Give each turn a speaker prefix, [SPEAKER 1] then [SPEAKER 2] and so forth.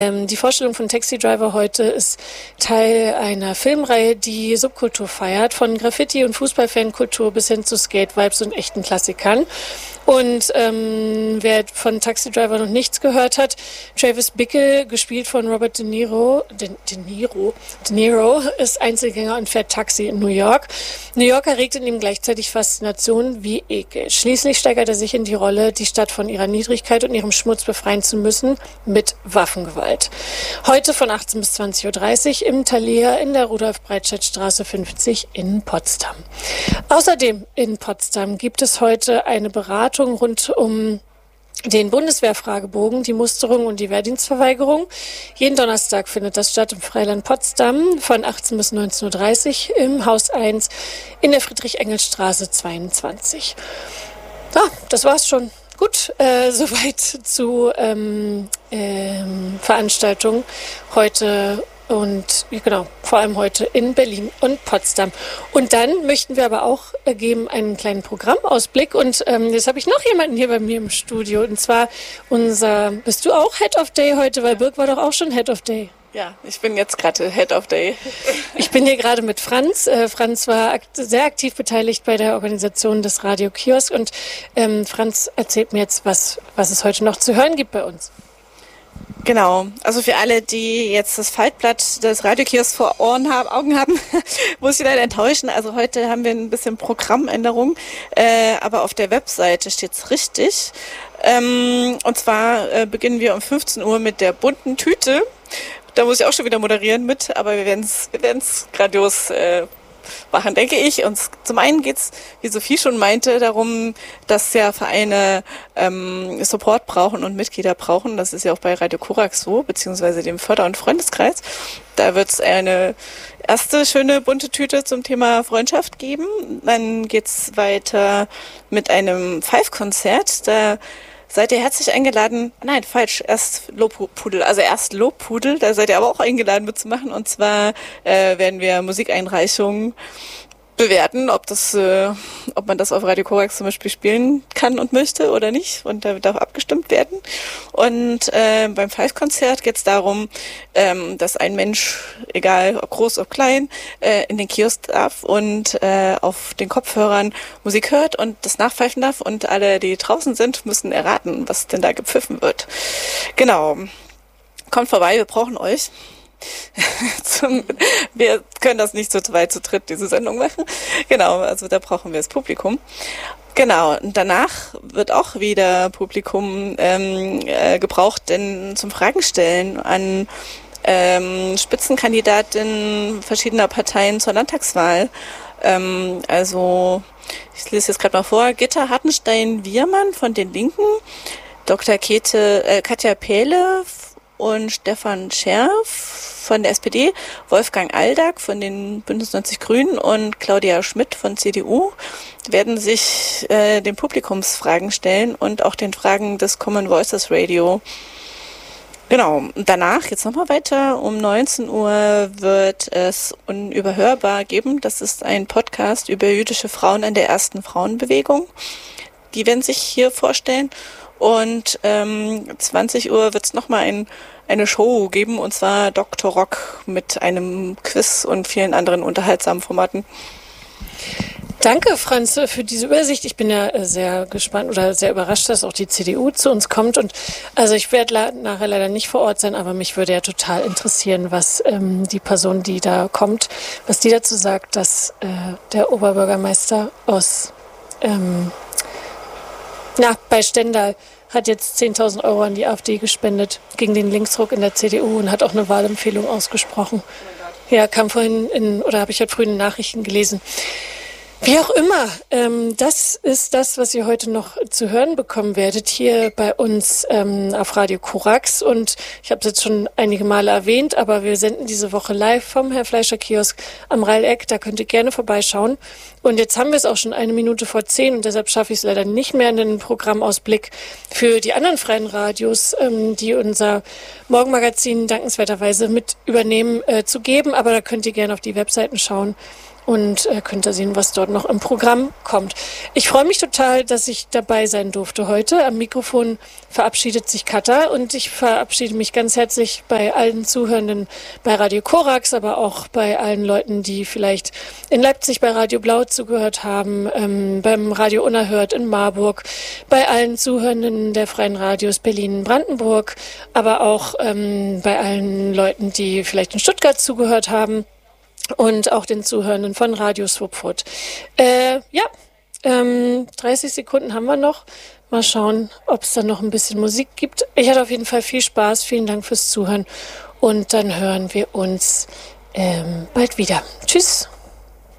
[SPEAKER 1] Die Vorstellung von Taxi Driver heute ist Teil einer Filmreihe, die Subkultur feiert, von Graffiti- und Fußballfankultur bis hin zu Skate-Vibes und echten Klassikern. Und wer von Taxi Driver noch nichts gehört hat, Travis Bickle, gespielt von Robert De Niro, ist Einzelgänger und fährt Taxi in New York. New York erregt in ihm gleichzeitig Faszination wie Ekel. Schließlich steigert er sich in die Rolle, die Stadt von ihrer Niedrigkeit und ihrem Schmutz befreien zu müssen, mit Waffengewalt. Heute von 18 bis 20.30 Uhr im Thalia in der Rudolf-Breitscheid-Straße 50 in Potsdam. Außerdem in Potsdam gibt es heute eine Beratung rund um den Bundeswehrfragebogen, die Musterung und die Wehrdienstverweigerung. Jeden Donnerstag findet das statt im Freiland Potsdam von 18 bis 19.30 Uhr im Haus 1 in der Friedrich-Engels-Straße 22. Ja, das war's schon. Gut, soweit zu Veranstaltungen heute und genau, vor allem heute in Berlin und Potsdam. Und dann möchten wir aber auch geben einen kleinen Programmausblick und jetzt habe ich noch jemanden hier bei mir im Studio und zwar bist du auch Head of Day heute, weil Birk war doch auch schon Head of Day.
[SPEAKER 2] Ja, ich bin jetzt gerade Head of Day.
[SPEAKER 1] Ich bin hier gerade mit Franz. Franz war sehr aktiv beteiligt bei der Organisation des Radio Kiosk und Franz erzählt mir jetzt, was es heute noch zu hören gibt bei uns.
[SPEAKER 2] Genau, also für alle, die jetzt das Faltblatt des Radiokiosk vor Augen haben, muss ich leider enttäuschen. Also heute haben wir ein bisschen Programmänderung, aber auf der Webseite steht's richtig. Und zwar beginnen wir um 15 Uhr mit der bunten Tüte. Da muss ich auch schon wieder moderieren mit, aber wir werden's grandios machen, denke ich. Und zum einen geht's, wie Sophie schon meinte, darum, dass ja Vereine Support brauchen und Mitglieder brauchen. Das ist ja auch bei Radio Korax so, beziehungsweise dem Förder- und Freundeskreis. Da wird's eine erste schöne bunte Tüte zum Thema Freundschaft geben. Dann geht's weiter mit einem Five-Konzert. Da seid ihr herzlich eingeladen, nein, falsch, erst Lobpudel, da seid ihr aber auch eingeladen mitzumachen und zwar werden wir Musikeinreichungen bewerten, ob man das auf Radio Korax zum Beispiel spielen kann und möchte oder nicht und da darf abgestimmt werden und beim Five-Konzert geht es darum, dass ein Mensch, egal ob groß ob klein, in den Kiosk darf und auf den Kopfhörern Musik hört und das nachpfeifen darf und alle, die draußen sind, müssen erraten, was denn da gepfiffen wird. Genau. Kommt vorbei, wir brauchen euch. Wir können das nicht zu zweit, zu dritt diese Sendung machen. Genau, also da brauchen wir das Publikum. Genau, und danach wird auch wieder Publikum gebraucht, denn zum Fragen stellen an Spitzenkandidatinnen verschiedener Parteien zur Landtagswahl. Also ich lese jetzt gerade mal vor, Gitta Hartenstein-Wiermann von den Linken, Dr. Katja Pehle und Stefan Scherf von der SPD, Wolfgang Aldag von den Bündnis 90 Grünen und Claudia Schmidt von CDU werden sich den Publikumsfragen stellen und auch den Fragen des Common Voices Radio. Genau, danach geht's nochmal weiter. Um 19 Uhr wird es Unüberhörbar geben. Das ist ein Podcast über jüdische Frauen in der ersten Frauenbewegung. Die werden sich hier vorstellen. Und 20 Uhr wird es nochmal eine Show geben, und zwar Dr. Rock mit einem Quiz und vielen anderen unterhaltsamen Formaten.
[SPEAKER 1] Danke, Franz, für diese Übersicht. Ich bin ja sehr gespannt oder sehr überrascht, dass auch die CDU zu uns kommt. Und also ich werde nachher leider nicht vor Ort sein, aber mich würde ja total interessieren, was die Person, die da kommt, was die dazu sagt, dass der Oberbürgermeister aus bei Stendal hat jetzt 10.000 Euro an die AfD gespendet gegen den Linksruck in der CDU und hat auch eine Wahlempfehlung ausgesprochen. Ja, kam vorhin habe ich heute früh in den Nachrichten gelesen. Wie auch immer, das ist das, was ihr heute noch zu hören bekommen werdet, hier bei uns auf Radio Korax. Und ich habe es jetzt schon einige Male erwähnt, aber wir senden diese Woche live vom Herr Fleischer Kiosk am Reileck. Da könnt ihr gerne vorbeischauen. Und jetzt haben wir es auch schon 1:10 und deshalb schaffe ich es leider nicht mehr in den Programmausblick für die anderen freien Radios, die unser Morgenmagazin dankenswerterweise mit übernehmen, zu geben. Aber da könnt ihr gerne auf die Webseiten schauen und könnt ihr sehen, was dort noch im Programm kommt. Ich freue mich total, dass ich dabei sein durfte heute. Am Mikrofon verabschiedet sich Katha und ich verabschiede mich ganz herzlich bei allen Zuhörenden bei Radio Korax, aber auch bei allen Leuten, die vielleicht in Leipzig bei Radio Blau zugehört haben, beim Radio Unerhört in Marburg, bei allen Zuhörenden der Freien Radios Berlin-Brandenburg, aber auch bei allen Leuten, die vielleicht in Stuttgart zugehört haben und auch den Zuhörenden von Radio Swupfurt. 30 Sekunden haben wir noch. Mal schauen, ob es dann noch ein bisschen Musik gibt. Ich hatte auf jeden Fall viel Spaß. Vielen Dank fürs Zuhören und dann hören wir uns bald wieder. Tschüss.